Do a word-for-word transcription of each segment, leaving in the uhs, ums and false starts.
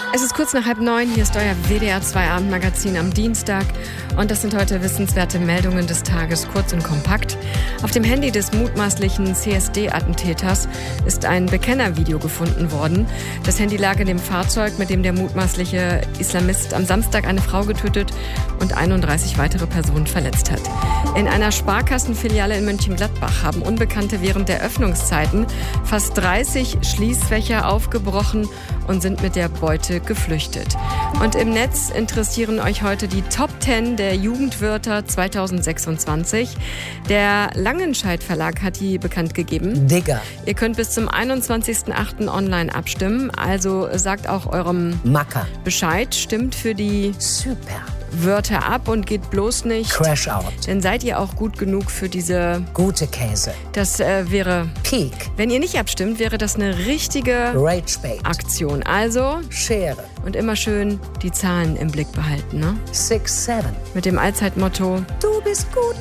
Es ist kurz nach halb neun, hier ist euer W D R zwei Abendmagazin am Dienstag und das sind heute wissenswerte Meldungen des Tages, kurz und kompakt. Auf dem Handy des mutmaßlichen C S D-Attentäters ist ein Bekennervideo gefunden worden. Das Handy lag in dem Fahrzeug, mit dem der mutmaßliche Islamist am Samstag eine Frau getötet und einunddreißig weitere Personen verletzt hat. In einer Sparkassenfiliale in Mönchengladbach haben Unbekannte während der Öffnungszeiten fast dreißig Schließfächer aufgebrochen und sind mit der Beute geflüchtet. Und im Netz interessieren euch heute die Top zehn der Jugendwörter zweitausendsechsundzwanzig. Der Langenscheidt Verlag hat die bekannt gegeben. Digger. Ihr könnt bis zum einundzwanzigsten achten online abstimmen. Also sagt auch eurem Macker Bescheid. Stimmt für die Super Wörter ab und geht bloß nicht. Crash out. Dann seid ihr auch gut genug für diese... Gute Käse. Das äh, wäre... Peak. Wenn ihr nicht abstimmt, wäre das eine richtige Rage Bait. Aktion. Also... Schere. Und immer schön die Zahlen im Blick behalten, ne? Six, seven. Mit dem Allzeitmotto: Du bist gut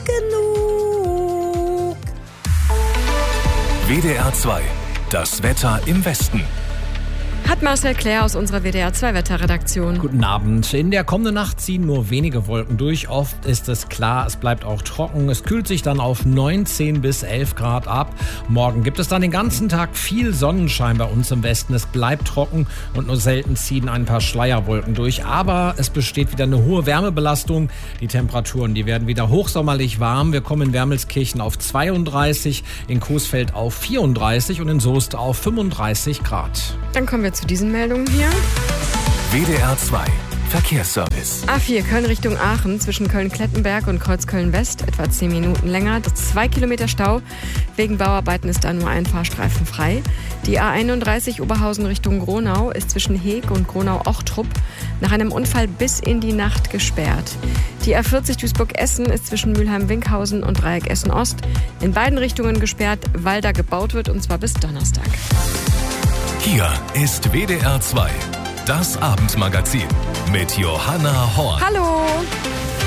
genug. W D R zwei. Das Wetter im Westen. Hat Marcel Claire aus unserer W D R zwei Wetterredaktion. Guten Abend. In der kommenden Nacht ziehen nur wenige Wolken durch. Oft ist es klar, es bleibt auch trocken. Es kühlt sich dann auf neunzehn bis elf Grad ab. Morgen gibt es dann den ganzen Tag viel Sonnenschein bei uns im Westen. Es bleibt trocken und nur selten ziehen ein paar Schleierwolken durch. Aber es besteht wieder eine hohe Wärmebelastung. Die Temperaturen, die werden wieder hochsommerlich warm. Wir kommen in Wermelskirchen auf zweiunddreißig, in Coesfeld auf vierunddreißig und in Soest auf fünfunddreißig Grad. Dann kommen wir zu diesen Meldungen hier. W D R zwei Verkehrsservice. A vier Köln Richtung Aachen zwischen Köln-Klettenberg und Kreuzköln-West etwa zehn Minuten länger. Zwei Kilometer Stau. Wegen Bauarbeiten ist da nur ein Fahrstreifen frei. Die A einunddreißig Oberhausen Richtung Gronau ist zwischen Heeg und Gronau-Ochtrup nach einem Unfall bis in die Nacht gesperrt. Die A vierzig Duisburg-Essen ist zwischen Mülheim-Winkhausen und Dreieck Essen-Ost in beiden Richtungen gesperrt, weil da gebaut wird, und zwar bis Donnerstag. Hier ist W D R zwei, das Abendmagazin mit Johanna Horn. Hallo!